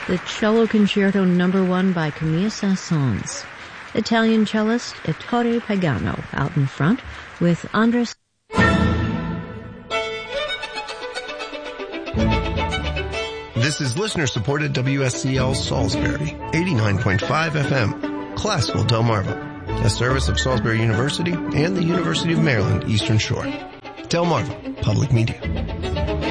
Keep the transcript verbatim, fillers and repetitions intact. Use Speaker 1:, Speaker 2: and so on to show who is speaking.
Speaker 1: the Cello Concerto Number One by Camille Saint-Saëns. Italian cellist Ettore Pagano out in front with Andres.
Speaker 2: This is listener-supported W S C L Salisbury, eighty-nine point five F M, Classical Delmarva, a service of Salisbury University and the University of Maryland Eastern Shore. Delmarva Public Media.